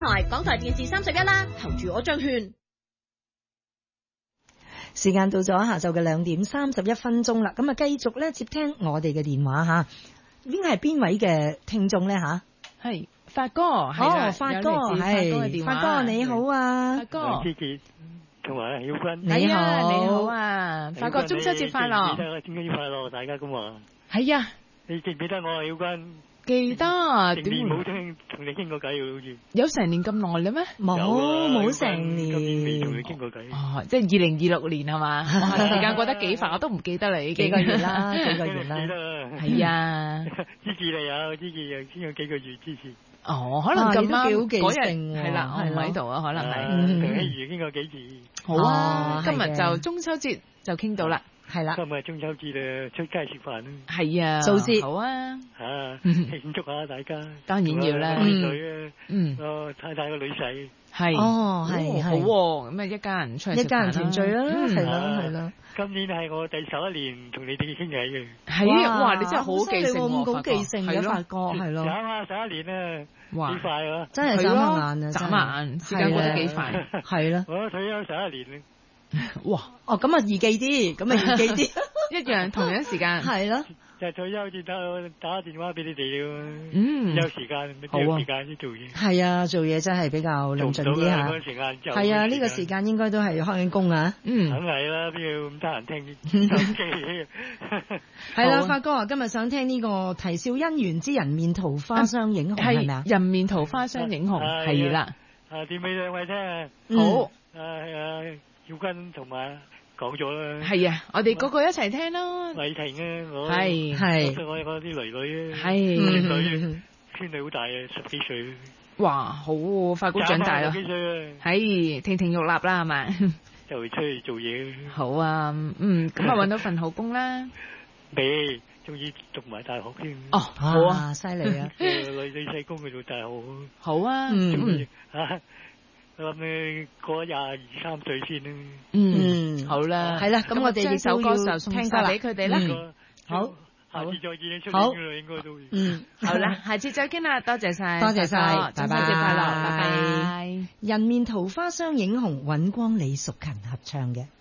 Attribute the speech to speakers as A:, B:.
A: 港台電視31啦，投住我張券。
B: 時間到咗下晝嘅2點31分鐘啦，咁啊繼續咧接聽我哋嘅電話吓，應該係邊位嘅聽眾咧吓？
C: 係發哥，係
B: 發哥係發哥你好啊，
C: 發哥，
D: 同埋曉君，
B: 你好，
C: 你好啊，發哥中秋節快樂，
D: 中秋節快樂，大家咁話。
C: 係啊，
D: 你記唔記得我啊，曉君？
C: 記得，
D: 成年冇同你傾過偈喎，好似
C: 有成年咁耐啦咩？
B: 冇成年，
D: 今年未同你傾過偈。
C: 哦，即係2026年係嘛？時間過得幾快，我都唔記得啦，已經
B: 幾個月啦，幾個月啦。
C: 係啊，
D: 之前嚟有，之前又先有幾個月之前。
C: 哦，可能咁啱嗰日
B: 係
C: 啦，我唔喺度啊，可能係。
D: 同希如傾過幾次。
C: 好啊，今日就中秋節就傾到啦。
B: 係啦，
D: 今日中秋節啊，出街食飯啦。
C: 係啊，
B: 做節
C: 好啊，
D: 慶祝下大家。
C: 當然要啦。
D: 女啊，太太個女婿。
C: 係。
B: 哦，係
C: 好喎，咁啊一家人出嚟食飯啦。
B: 一家人團聚啦，係啦，係啦。
D: 今年係我第11年同你哋傾偈嘅。
C: 係啊，哇！你真係好記性喎，
B: 好記性嘅發哥，係咯。
D: 11年啊，幾快啊！
B: 真係眨下眼啊，
C: 眨下眼，時間過得幾快。
B: 係啦。
D: 我退休11年啦。
C: 哇！
B: 哦，咁啊易記啲，咁啊易記啲，
C: 一樣同樣時間。
B: 係咯。
D: 就係退休先打電話俾你哋咯。有時間，有時間先做嘢。
B: 係啊，做嘢真係比較論盡啲嚇。係啊，呢個時間應該都係開緊工啊。
D: 梗係啦，邊有咁得閒聽手機？
B: 係啦，發哥啊，今日想聽呢個啼笑姻緣之人面桃花相映紅係咪啊？
C: 人面桃花相映紅係啦。
D: 點俾兩位聽啊？
C: 好。
D: 曉君同埋講咗啦，
C: 係啊，我哋個個一齊聽咯。
D: 偉霆啊，我啲女女啊，女孫女好大啊，10幾歲。
C: 哇，好發哥長大咯，係亭亭玉立啦，係咪？
D: 就會出去做嘢。
C: 好啊，咁啊搵到份好工啦。
D: 未，仲要讀埋大學添。
C: 哦，好啊，
B: 犀利啊！
D: 女細工去做大學。
C: 好啊，
D: 我諗你過22、23歲先啦。
C: 好啦，
B: 係啦，咁我哋亦首歌就
C: 聽晒俾佢哋啦。
D: 好，下次再見，出年噶啦，應該都。
C: 好啦，下次再傾啦，多謝晒，
B: 多謝晒，
C: 中秋節快樂，拜拜。
B: 人面桃花相映紅，尹光李淑勤合唱嘅。